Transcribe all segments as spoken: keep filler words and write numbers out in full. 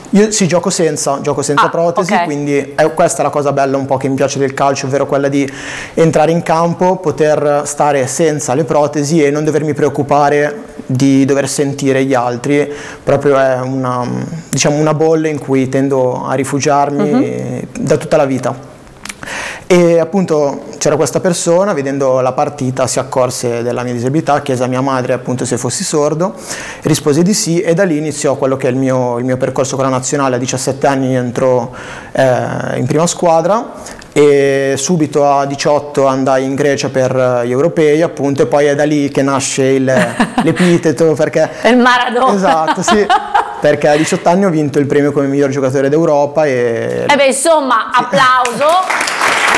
Io sì, gioco senza, gioco senza Ah, protesi, ok. quindi è, questa è la cosa bella un po' che mi piace del calcio, ovvero quella di entrare in campo, poter stare senza le protesi e non dovermi preoccupare di dover sentire gli altri. Proprio è una, diciamo, una bolla in cui tendo a rifugiarmi Mhm. da tutta la vita. E appunto c'era questa persona, vedendo la partita si accorse della mia disabilità, chiese a mia madre appunto se fossi sordo, rispose di sì, e da lì iniziò quello che è il mio, il mio percorso con la nazionale. A diciassette anni entrò eh, in prima squadra e subito a diciotto andai in Grecia per gli europei appunto, e poi è da lì che nasce il, l'epiteto, perché Il Maradona. esatto, sì, perché a diciotto anni ho vinto il premio come miglior giocatore d'Europa e Eh beh, insomma, applauso.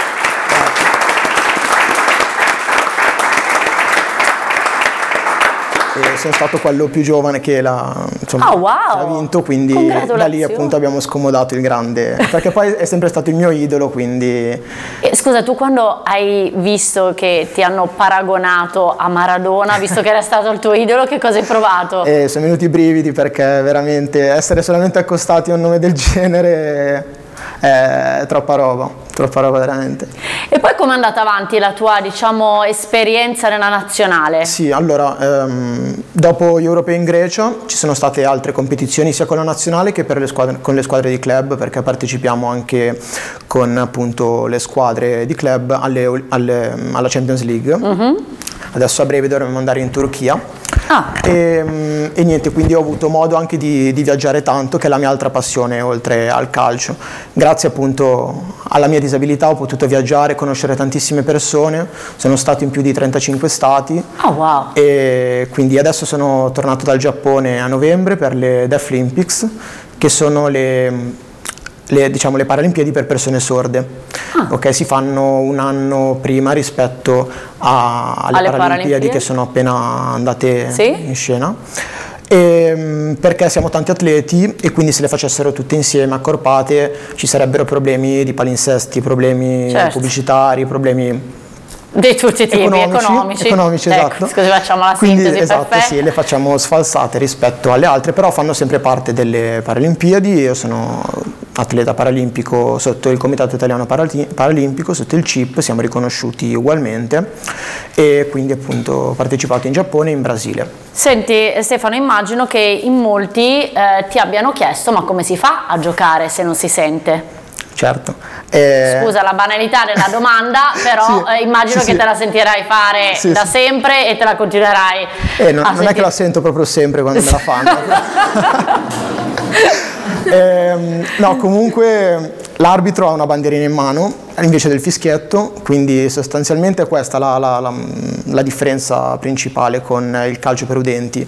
e sono stato quello più giovane che l'ha, insomma, Oh, wow. che ha vinto, quindi da Congratulazioni. lì appunto abbiamo scomodato il grande, perché poi è sempre stato il mio idolo, quindi Eh, Scusa, tu quando hai visto che ti hanno paragonato a Maradona, visto che era stato il tuo idolo, che cosa hai provato? e sono venuti i brividi, perché veramente essere solamente accostati a un nome del genere è troppa roba, troppa roba veramente. E poi com'è andata avanti la tua, diciamo, esperienza nella nazionale? Sì, allora, ehm, dopo gli europei in Grecia ci sono state altre competizioni sia con la nazionale che per le squadre, con le squadre di club, perché partecipiamo anche con appunto le squadre di club alle, alle, alla Champions League. Mhm. Adesso a breve dovremmo andare in Turchia. Ah, E, e niente, quindi ho avuto modo anche di, di viaggiare tanto, che è la mia altra passione oltre al calcio. Grazie appunto alla mia disabilità ho potuto viaggiare, conoscere tantissime persone, sono stato in più di trentacinque stati. oh wow. E quindi adesso sono tornato dal Giappone a novembre per le Deaflympics, che sono le, le, diciamo, le Paralimpiadi per persone sorde. Ah. Ok, si fanno un anno prima rispetto a- alle, Alle Paralimpiadi, Paralimpiadi? che sono appena andate Sì? in scena. E, perché siamo tanti atleti e quindi se le facessero tutte insieme accorpate ci sarebbero problemi di palinsesti, problemi Certo. pubblicitari, problemi Di tutti i tipi, economici, economici. economici, Ecco, esatto. scusi, facciamo la Quindi, sintesi esatto, perfetta. sì, le facciamo sfalsate rispetto alle altre, però fanno sempre parte delle Paralimpiadi. Io sono atleta paralimpico sotto il Comitato Italiano Parali- Paralimpico, sotto il C I P, siamo riconosciuti ugualmente, e quindi appunto ho partecipato in Giappone e in Brasile. Senti Stefano, immagino che in molti eh, ti abbiano chiesto ma come si fa a giocare se non si sente? Certo. Eh, Scusa la banalità della domanda, però Sì, eh, immagino sì, che sì. te la sentirai fare Sì, da sì. sempre e te la continuerai Eh, non, a non è che sentire. la sento proprio sempre quando me la fanno. Ehm, no, comunque l'arbitro ha una bandierina in mano invece del fischietto, quindi sostanzialmente questa è la, la, la, la differenza principale con il calcio per udenti.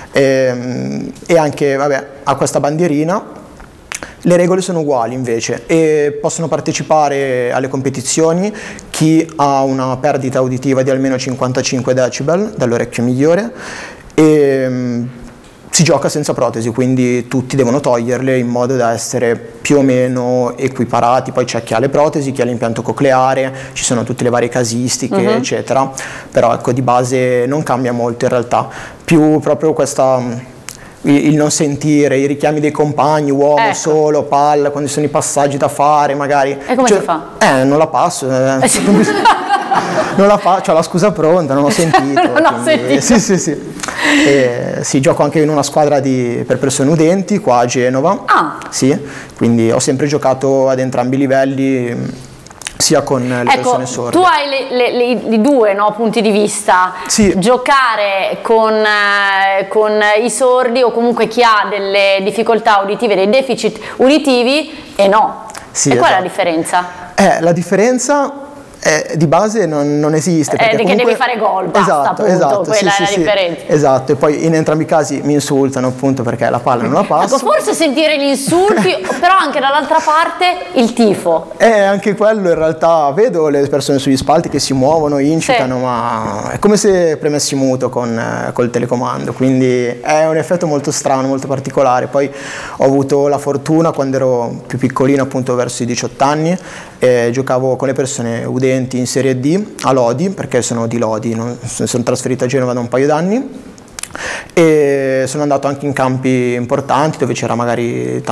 Ehm, e anche, vabbè, ha questa bandierina. Le regole sono uguali invece e possono partecipare alle competizioni chi ha una perdita uditiva di almeno cinquantacinque decibel dall'orecchio migliore, e mm, si gioca senza protesi, quindi tutti devono toglierle in modo da essere più o meno equiparati. Poi c'è chi ha le protesi, chi ha l'impianto cocleare, ci sono tutte le varie casistiche, Mhm. eccetera, però ecco, di base non cambia molto in realtà, più proprio questa il il non sentire, i richiami dei compagni, uomo Ecco. solo, palla, quando ci sono i passaggi da fare magari. E come Cioè, si fa? Eh, non la passo. eh. Eh sì. Non la faccio, ho la scusa pronta, non ho sentito. Non ho quindi- sentito. Sì, sì, sì. E, sì, gioco anche in una squadra di, per persone udenti qua a Genova. Ah. Sì, quindi ho sempre giocato ad entrambi i livelli, sia con le Ecco, persone sorde. tu hai le- le- le- i due no, punti di vista, Sì. giocare con, eh, con i sordi o comunque chi ha delle difficoltà uditive, dei deficit uditivi e no. Sì, e qual è la esatto. differenza? Eh, la differenza è, di base non, non esiste. Eh, perché perché comunque- devi fare gol, basta, esatto, appunto, esatto, quella sì, è sì, la sì. differenza. Esatto, e poi in entrambi i casi mi insultano appunto perché la palla non la passo. Ecco, forse sentire gli insulti, però anche dall'altra parte il tifo. E anche quello in realtà vedo le persone sugli spalti che si muovono, incitano, Sì. ma è come se premessi muto con eh, col telecomando, quindi è un effetto molto strano, molto particolare. Poi ho avuto la fortuna quando ero più piccolino, appunto verso i diciotto anni, e giocavo con le persone udenti in Serie D a Lodi, perché sono di Lodi, non- sono trasferito a Genova da un paio d'anni. E sono andato anche in campi importanti dove c'era magari